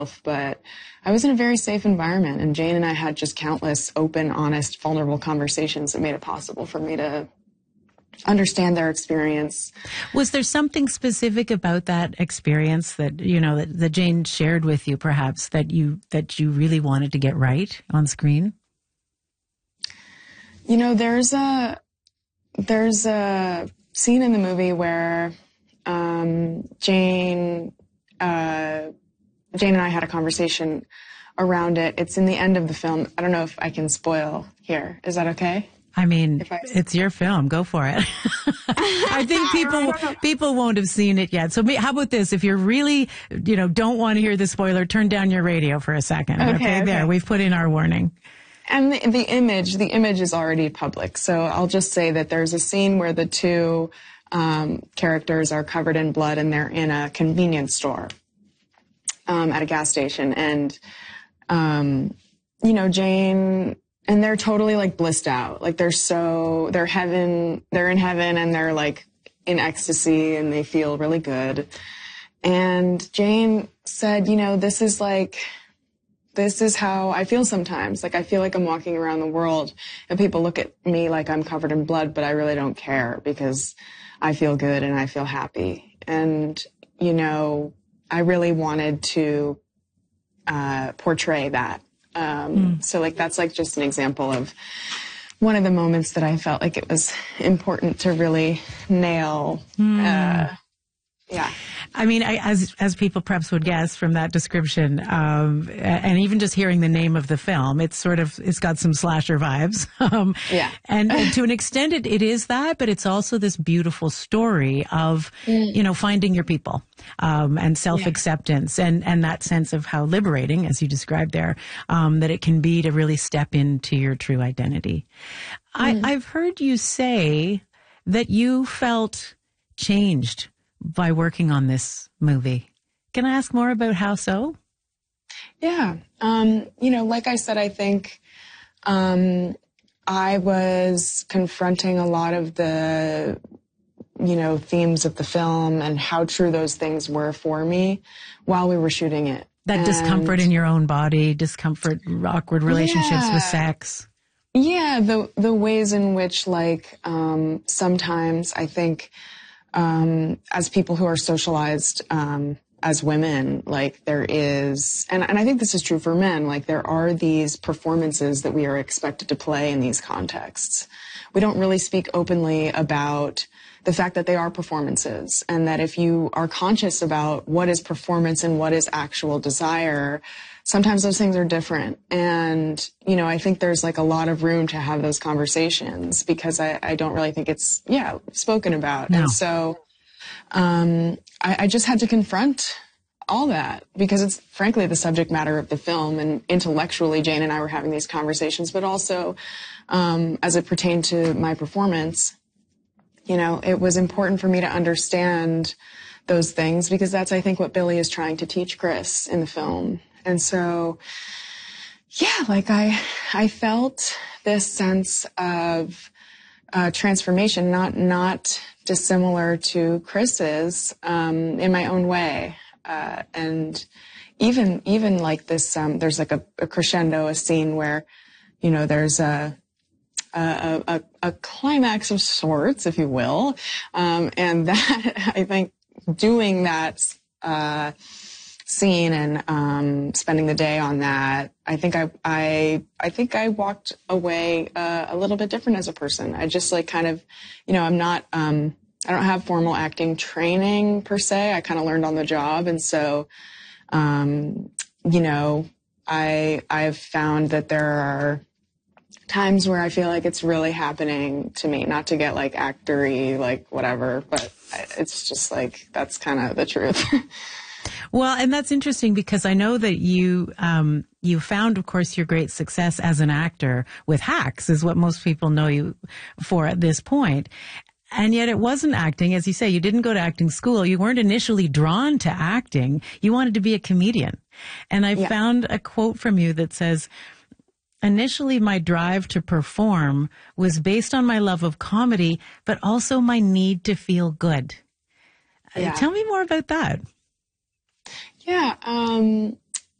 but I was in a very safe environment, and Jane and I had just countless open, honest, vulnerable conversations that made it possible for me to understand their experience. Was there something specific about that experience that, that Jane shared with you, perhaps, that you really wanted to get right on screen? There's a scene in the movie where Jane and I had a conversation around it. It's in the end of the film. I don't know if I can spoil here. Is that okay? I mean, it's your film. Go for it. I think people won't have seen it yet. So how about this? If you're really, don't want to hear the spoiler, turn down your radio for a second. Okay. There, we've put in our warning. And the image is already public. So I'll just say that there's a scene where the two characters are covered in blood and they're in a convenience store at a gas station. And, Jane, and they're totally like blissed out. Like they're in heaven and they're like in ecstasy and they feel really good. And Jane said, this is how I feel sometimes. Like I feel like I'm walking around the world and people look at me like I'm covered in blood, but I really don't care because I feel good and I feel happy. And, I really wanted to portray that. So like that's like just an example of one of the moments that I felt like it was important to really nail. Yeah. I mean, as people perhaps would guess from that description, and even just hearing the name of the film, it's got some slasher vibes. Yeah. And to an extent it is that, but it's also this beautiful story of, finding your people, and self-acceptance and that sense of how liberating, as you described there, that it can be to really step into your true identity. I've heard you say that you felt changed by working on this movie. Can I ask more about how so? Yeah. Like I said, I think I was confronting a lot of the, themes of the film and how true those things were for me while we were shooting it. That discomfort in your own body, discomfort, awkward relationships with sex. Yeah, the ways in which, sometimes I think, as people who are socialized, as women, there is, and I think this is true for men, there are these performances that we are expected to play in these contexts. We don't really speak openly about the fact that they are performances, and that if you are conscious about what is performance and what is actual desire, sometimes those things are different. And, I think there's a lot of room to have those conversations because I don't really think it's, spoken about. No. And so, I just had to confront all that because it's frankly the subject matter of the film, and intellectually Jane and I were having these conversations, but also, as it pertained to my performance, it was important for me to understand those things because that's, I think, what Billy is trying to teach Chris in the film. And so, I felt this sense of transformation, not dissimilar to Chris's, in my own way. And even like this, there's a crescendo, a scene where, there's a climax of sorts, if you will. And that, I think, doing that, scene and spending the day on that, I think I walked away a little bit different as a person. I just I'm not I don't have formal acting training per se. I kind of learned on the job, and so I've found that there are times where I feel like it's really happening to me, not to get actory, whatever, but it's just that's kind of the truth. Well, and that's interesting because I know that you found, of course, your great success as an actor with Hacks is what most people know you for at this point. And yet it wasn't acting. As you say, you didn't go to acting school. You weren't initially drawn to acting. You wanted to be a comedian. And I found a quote from you that says, initially, my drive to perform was based on my love of comedy, but also my need to feel good. Tell me more about that. Yeah.